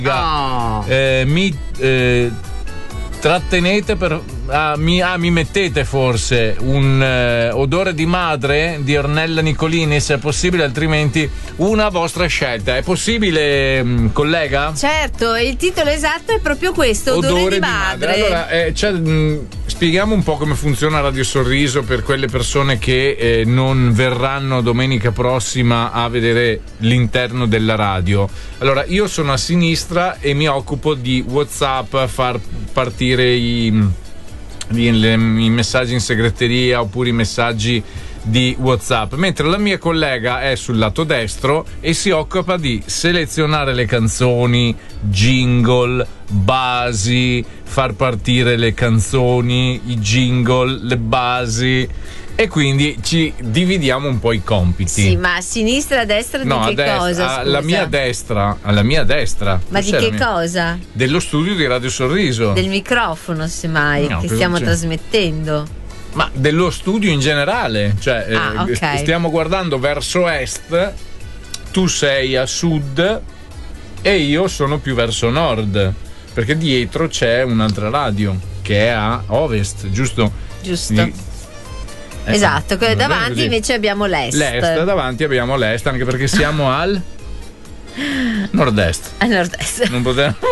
mi trattenete mi mettete forse un odore di madre di Ornella Nicolini, se è possibile, altrimenti una vostra scelta. È possibile, collega? Certo, il titolo esatto è proprio questo, odore di madre. Allora, spieghiamo un po' come funziona Radio Sorriso per quelle persone che non verranno domenica prossima a vedere l'interno della radio. Allora, io sono a sinistra e mi occupo di WhatsApp, far partire i messaggi in segreteria oppure i messaggi di WhatsApp, mentre la mia collega è sul lato destro e si occupa di selezionare le canzoni, jingle, basi, far partire le canzoni, i jingle, le basi, e quindi ci dividiamo un po' i compiti. Sì, ma a sinistra, a destra no, di che destra, cosa? Scusa. Alla mia destra. Ma di che cosa? Dello studio di Radio Sorriso. Del microfono, semmai, che stiamo trasmettendo. Ma dello studio in generale, cioè okay. Stiamo guardando verso est, tu sei a sud e io sono più verso nord, perché dietro c'è un'altra radio che è a ovest, giusto? Giusto. Esatto, davanti invece abbiamo l'est. Davanti abbiamo l'est, anche perché siamo al nord-est. Al nord-est. Non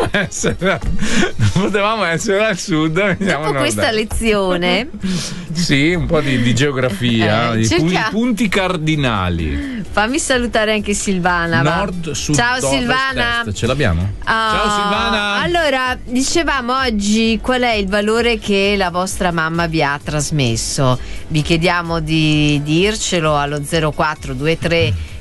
potevamo essere al sud. Dopo questa lezione sì, un po' di geografia, i punti cardinali. Fammi salutare anche Silvana. Nord, sud, ciao Silvana. Est. Ce l'abbiamo? Ciao Silvana. Allora, dicevamo oggi qual è il valore che la vostra mamma vi ha trasmesso. Vi chiediamo di dircelo allo 0423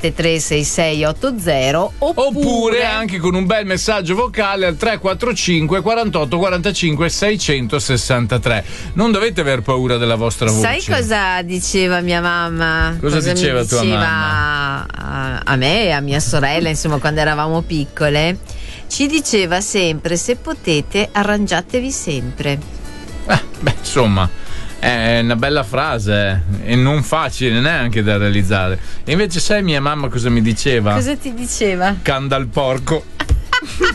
736680 oppure anche con un bel messaggio vocale al 345 48 45 663. Non dovete aver paura della vostra voce. Sai cosa diceva mia mamma? Cosa diceva tua mamma? A me e a mia sorella, insomma, quando eravamo piccole, ci diceva sempre: se potete, arrangiatevi sempre. Insomma, è una bella frase e non facile neanche da realizzare. E invece sai mia mamma cosa mi diceva? Cosa ti diceva? Canda al porco.